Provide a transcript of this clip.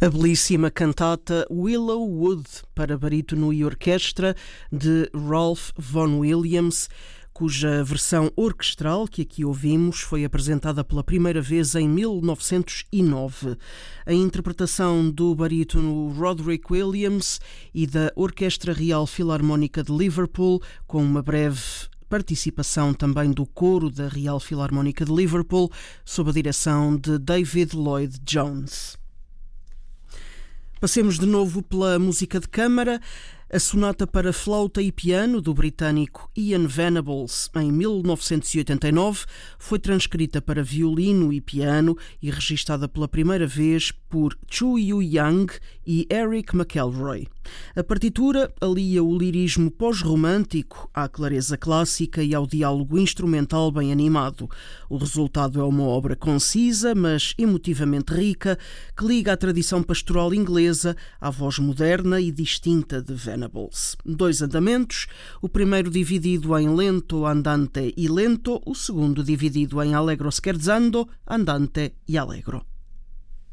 A belíssima cantata Willowwood para barítono e orquestra de Ralph Vaughan Williams, cuja versão orquestral que aqui ouvimos foi apresentada pela primeira vez em 1909. A interpretação do barítono Roderick Williams e da Orquestra Real Filarmónica de Liverpool, com uma breve participação também do coro da Real Filarmónica de Liverpool, sob a direção de David Lloyd Jones. Passemos de novo pela música de câmara. A sonata para flauta e piano do britânico Ian Venables, em 1989, foi transcrita para violino e piano e registada pela primeira vez por Chu Yu Yang e Eric McElroy. A partitura alia o lirismo pós-romântico à clareza clássica e ao diálogo instrumental bem animado. O resultado é uma obra concisa, mas emotivamente rica, que liga a tradição pastoral inglesa à voz moderna e distinta de Venables. 2 andamentos, o primeiro dividido em lento, andante e lento, o segundo dividido em allegro scherzando, andante e allegro.